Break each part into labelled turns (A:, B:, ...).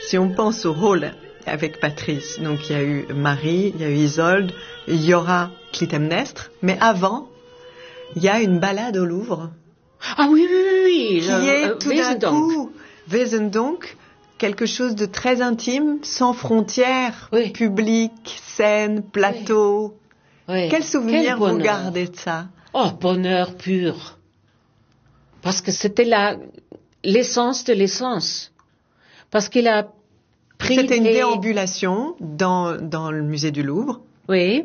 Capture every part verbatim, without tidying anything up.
A: Si on pense au rôle avec Patrice, donc il y a eu Marie, il y a eu Isolde, il y aura Clytemnestre, mais avant, il y a une balade au Louvre.
B: Ah oui, oui, oui,
A: Qui
B: le,
A: est
B: euh,
A: tout d'un coup, Wesendonck, quelque chose de très intime, sans frontières,
B: oui.
A: public, scène, plateau.
B: Oui.
A: Quel souvenir
B: Quel
A: vous gardez de ça?
B: Oh, bonheur pur. Parce que c'était la, l'essence de l'essence. Parce qu'il a pris
A: C'était une
B: des...
A: déambulation dans, dans le musée du Louvre.
B: Oui.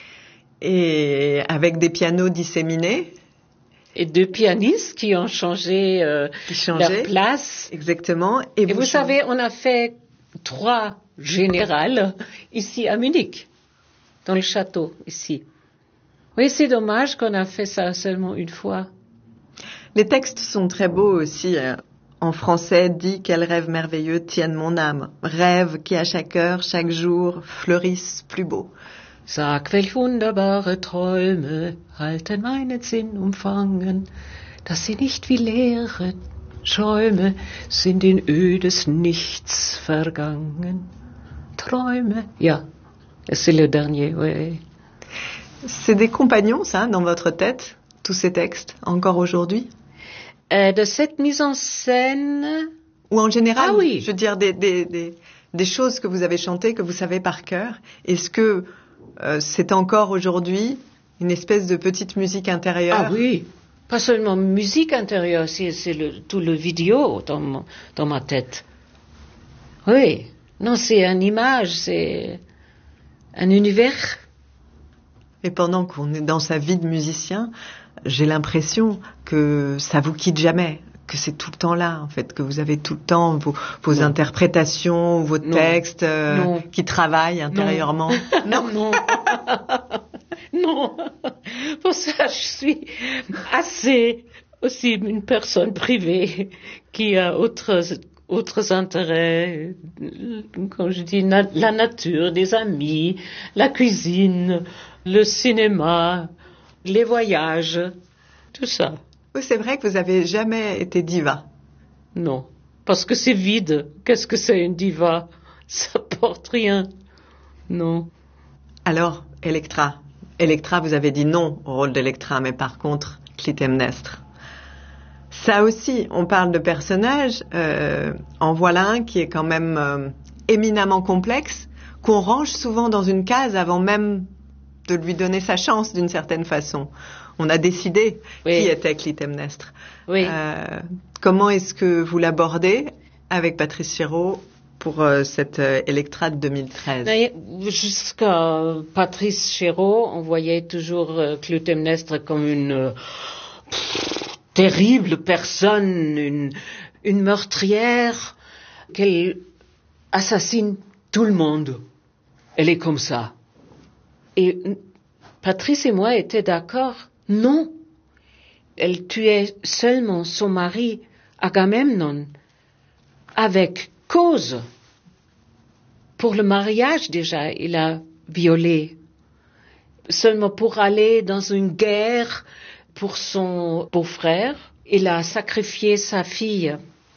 A: Et avec des pianos disséminés.
B: Et deux pianistes qui ont changé, euh,
A: qui
B: leur place.
A: Exactement.
B: Et,
A: Et
B: vous,
A: vous
B: savez, on a fait trois générales ici à Munich, dans le château, ici. Oui, c'est dommage qu'on a fait ça seulement une fois.
A: Les textes sont très beaux aussi. En français, dit quel rêve merveilleux tienne mon âme. Rêve qui à chaque heure, chaque jour, fleurissent plus beau.
B: Sag, welch wunderbare Träume halten meinen Sinn umfangen, dass sie nicht wie leere Träume sind in ödes Nichts vergangen. Träume, ja, c'est le dernier, oui.
A: C'est des compagnons, ça, dans votre tête, tous ces textes, encore aujourd'hui?
B: Euh, de cette mise en scène...
A: Ou en général,
B: ah, oui.
A: je veux dire, des, des, des, des choses que vous avez chantées, que vous savez par cœur. Est-ce que euh, c'est encore aujourd'hui une espèce de petite musique intérieure?
B: Ah oui, pas seulement musique intérieure, c'est, c'est le, tout le vidéo dans, mon, dans ma tête. Oui, non, c'est une image, c'est un univers.
A: Et pendant qu'on est dans sa vie de musicien, j'ai l'impression que ça vous quitte jamais, que c'est tout le temps là, en fait, que vous avez tout le temps vos, vos interprétations, vos
B: non.
A: textes euh, qui travaillent intérieurement.
B: Non, non. Non. Pour ça, je suis assez aussi une personne privée qui a autres, autres intérêts, comme je dis, na- la nature, des amis, la cuisine, le cinéma, les voyages, tout ça.
A: Oui, c'est vrai que vous avez jamais été diva.
B: Non, parce que c'est vide. Qu'est-ce que c'est une diva? Ça porte rien. Non.
A: Alors, Electra. Electra, vous avez dit non au rôle d'Electra, mais par contre, Clytemnestre. Ça aussi, on parle de personnages. Euh, en voilà un qui est quand même euh, éminemment complexe, qu'on range souvent dans une case avant même de lui donner sa chance d'une certaine façon. On a décidé
B: oui.
A: qui était Clytemnestre.
B: Oui.
A: Euh, comment est-ce que vous l'abordez avec Patrice Chéreau pour euh, cette euh, Electra de deux mille treize?
B: Jusqu'à Patrice Chéreau, on voyait toujours euh, Clytemnestre comme une euh, pff, terrible personne, une, une meurtrière, qu'elle assassine tout le monde. Elle est comme ça. Et Patrice et moi étaient d'accord. Non, elle tuait seulement son mari Agamemnon avec cause. Pour le mariage déjà, il a violé. Seulement pour aller dans une guerre pour son beau-frère, il a sacrifié sa fille.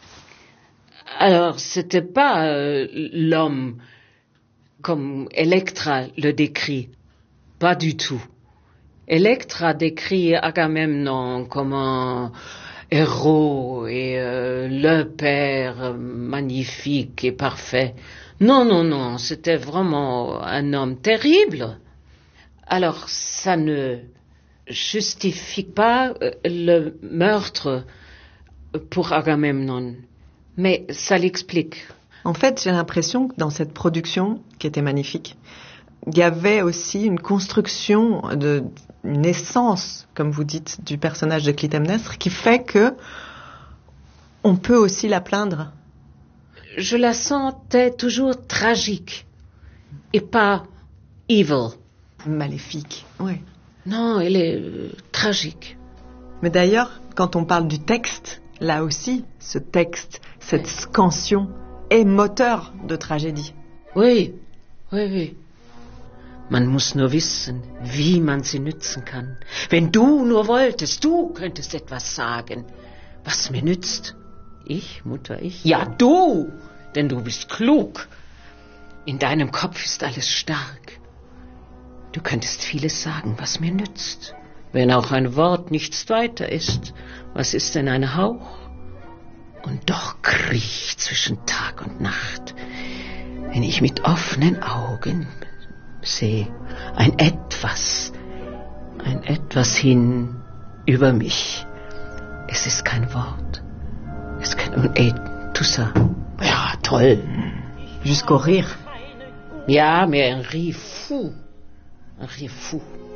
B: Alors, c'était pas euh, l'homme comme Electra le décrit. Pas du tout. Electra décrit Agamemnon comme un héros et euh, le père magnifique et parfait. Non, non, non, c'était vraiment un homme terrible. Alors, ça ne justifie pas euh, le meurtre pour Agamemnon, mais ça l'explique.
A: En fait, j'ai l'impression que dans cette production, qui était magnifique, il y avait aussi une construction, de, une essence, comme vous dites, du personnage de Clytemnestre, qui fait que on peut aussi la plaindre.
B: Je la sentais toujours tragique et pas evil.
A: Maléfique, oui.
B: Non, elle est euh, tragique.
A: Mais d'ailleurs, quand on parle du texte, là aussi, ce texte, cette scansion est moteur de tragédie.
B: Oui, oui, oui. Man muss nur wissen, wie man sie nützen kann. Wenn du nur wolltest, du könntest etwas sagen, was mir nützt. Ich, Mutter, ich? Ja, du! denn du bist klug. In deinem Kopf ist alles stark. Du könntest vieles sagen, was mir nützt. Wenn auch ein Wort nichts weiter ist, was ist denn ein Hauch? Und doch kriech ich zwischen Tag und Nacht, wenn ich mit offenen Augen sehe, ein Etwas, ein Etwas hin über mich. Es ist kein Wort. Es kann, et, tout ça. Ja, toll.
A: Jusqu'au rire.
B: Ja, mais un rire fou. Un rire fou.